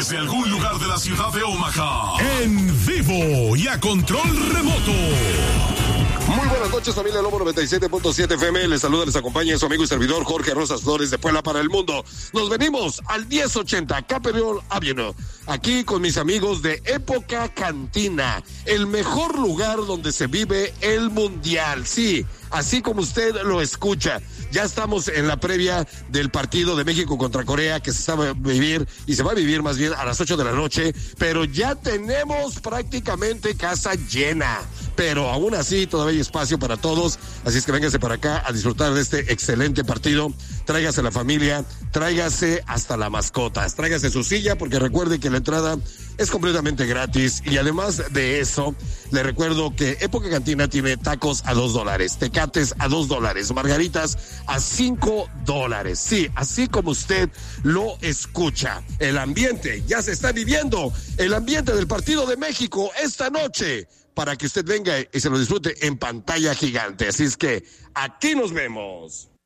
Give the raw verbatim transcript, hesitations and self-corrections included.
desde algún lugar de la ciudad de Omaha, en vivo y a control remoto. Muy buenas noches, familia Lobo noventa y siete punto siete F M. Les saluda, les acompaña su amigo y servidor Jorge Rosas Flores de Puebla para el mundo. Nos venimos al diez ochenta Capitol Avenue, aquí con mis amigos de Época Cantina, el mejor lugar donde se vive el mundial. Sí, así como usted lo escucha. Ya estamos en la previa del partido de México contra Corea, que se va a vivir, y se va a vivir más bien a las ocho de la noche, pero ya tenemos prácticamente casa llena, pero aún así todavía hay espacio para todos, así es que véngase para acá a disfrutar de este excelente partido. Tráigase la familia, tráigase hasta la mascota, tráigase su silla, porque recuerde que la entrada es completamente gratis, y además de eso, le recuerdo que Época Cantina tiene tacos a dos dólares, tecates a dos dólares, margaritas a cinco dólares. Sí, así como usted lo escucha. El ambiente ya se está viviendo, el ambiente del partido de México esta noche, para que usted venga y se lo disfrute en pantalla gigante. Así es que aquí nos vemos.